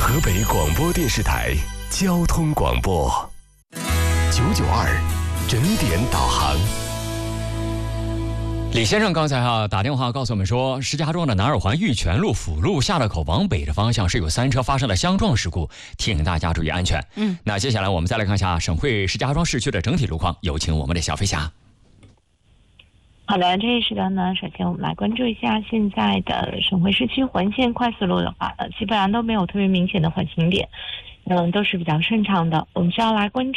河北广播电视台交通广播992整点导航。 李先生刚才打电话告诉我们说，石家庄的南二环玉泉路辅路下了口往北的方向是有3车发生了相撞事故，提醒大家注意安全。那接下来我们再来看一下省会石家庄市区的整体路况，有请我们的小飞侠。 好的，这一时段呢，首先我们来关注一下现在的省会市区环线快速路的话，基本上都没有特别明显的缓行点，都是比较顺畅的。我们需要来关注